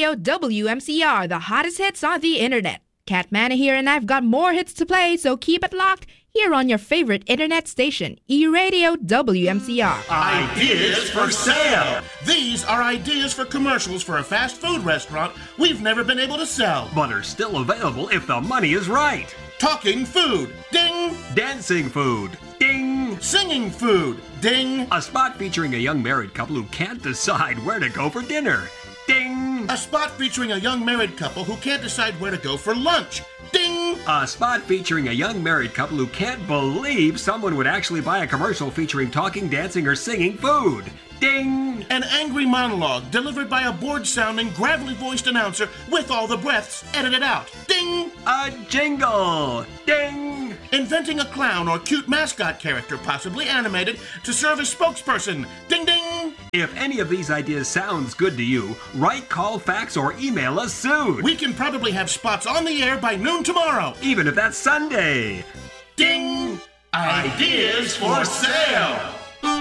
E-Radio WMCR, the hottest hits on the internet. Cat Manna here, and I've got more hits to play, so keep it locked here on your favorite internet station, E-Radio WMCR. Ideas for sale! These are ideas for commercials for a fast food restaurant we've never been able to sell. But are still available if the money is right. Talking food, ding! Dancing food, ding! Singing food, ding! A spot featuring a young married couple who can't decide where to go for dinner, ding! A spot featuring a young married couple who can't decide where to go for lunch, ding! A spot featuring a young married couple who can't believe someone would actually buy a commercial featuring talking, dancing, or singing food, ding! An angry monologue delivered by a bored-sounding, gravelly-voiced announcer with all the breaths edited out, ding! A jingle, ding! Inventing a clown or cute mascot character, possibly animated, to serve as spokesperson, ding ding! If any of these ideas sounds good to you, write, call, fax, or email us soon. We can probably have spots on the air by noon tomorrow. Even if that's Sunday. Ding! Ideas for sale!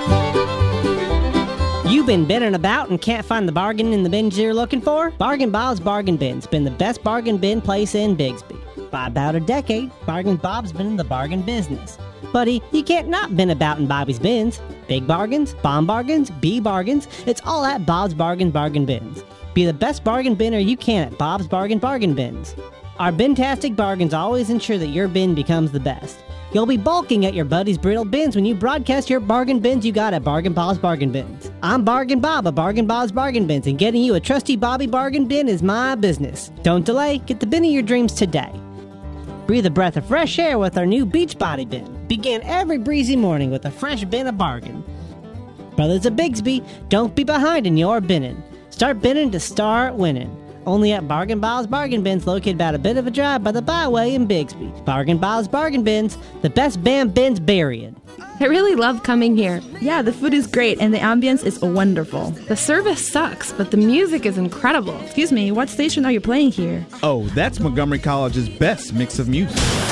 You've been binning about and can't find the bargain in the bins you're looking for? Bargain Bob's Bargain Bin's been the best bargain bin place in Bigsby. By about a decade, Bargain Bob's been in the bargain business. Buddy, you can't not bin about in Bobby's Bins. Big bargains, bomb bargains, bee bargains, it's all at Bob's Bargain Bins. Be the best bargain binner you can at Bob's Bargain Bins. Our bintastic bargains always ensure that your bin becomes the best. You'll be balking at your buddy's brittle bins when you broadcast your bargain bins you got at Bargain Bob's Bargain Bins. I'm Bargain Bob of Bargain Bob's Bargain Bins, and getting you a trusty Bobby bargain bin is my business. Don't delay, get the bin of your dreams today. Breathe a breath of fresh air with our new Beachbody bin. Begin every breezy morning with a fresh bin of bargain. Brothers of Bigsby, don't be behind in your binning. Start binning to start winning. Only at Bargain Bob's Bargain Bins, located about a bit of a drive by the byway in Bigsby. Bargain Bob's Bargain Bins, the best bam bins buried. I really love coming here. Yeah, the food is great and the ambience is wonderful. The service sucks, but the music is incredible. Excuse me, what station are you playing here? Oh, that's Montgomery College's best mix of music.